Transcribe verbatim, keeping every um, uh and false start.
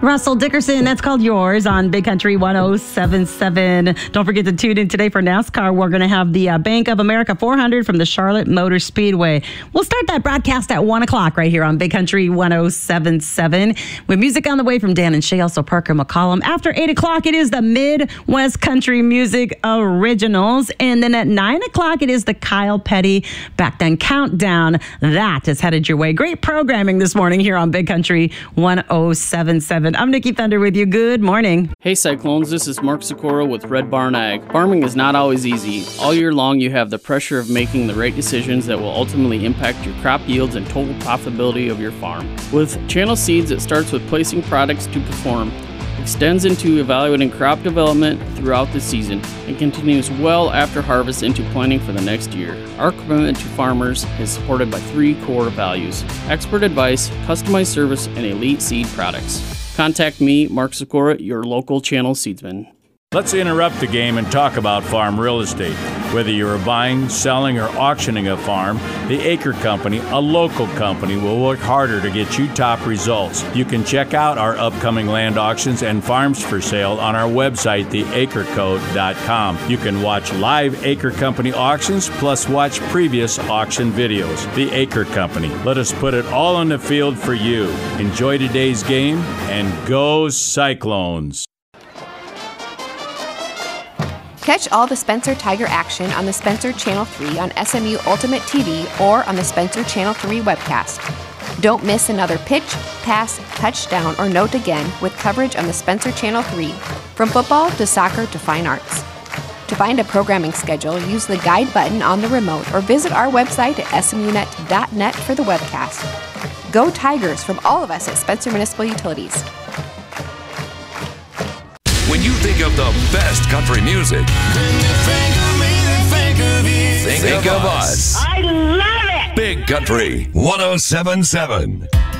Russell Dickerson, that's called Yours on Big Country one oh seven point seven. Don't forget to tune in today for NASCAR. We're going to have the uh, Bank of America four hundred from the Charlotte Motor Speedway. We'll start that broadcast at one o'clock right here on Big Country one oh seven point seven. With music on the way from Dan and Shay, also Parker McCollum. After eight o'clock, it is the Midwest Country Music Originals. And then at nine o'clock, it is the Kyle Petty Back Then Countdown. That is headed your way. Great programming this morning here on Big Country one oh seven point seven. I'm Nikki Thunder with you. Good morning. Hey Cyclones, this is Mark Sikora with Red Barn Ag. Farming is not always easy. All year long you have the pressure of making the right decisions that will ultimately impact your crop yields and total profitability of your farm. With Channel Seeds, it starts with placing products to perform, extends into evaluating crop development throughout the season, and continues well after harvest into planning for the next year. Our commitment to farmers is supported by three core values: expert advice, customized service, and elite seed products. Contact me, Mark Sikora, your local Channel Seedsman. Let's interrupt the game and talk about farm real estate. Whether you're buying, selling, or auctioning a farm, the Acre Company, a local company, will work harder to get you top results. You can check out our upcoming land auctions and farms for sale on our website, the acre code dot com. You can watch live Acre Company auctions, plus watch previous auction videos. The Acre Company. Let us put it all on the field for you. Enjoy today's game, and go Cyclones! Catch all the Spencer Tiger action on the Spencer Channel three on S M U Ultimate T V or on the Spencer Channel three webcast. Don't miss another pitch, pass, touchdown, or note again with coverage on the Spencer Channel three, from football to soccer to fine arts. To find a programming schedule, use the guide button on the remote or visit our website at s m u net dot net for the webcast. Go Tigers from all of us at Spencer Municipal Utilities. When you think of the best country music, think of me, think of you. Think, think of, of us. I love it. Big Country one oh seven point seven.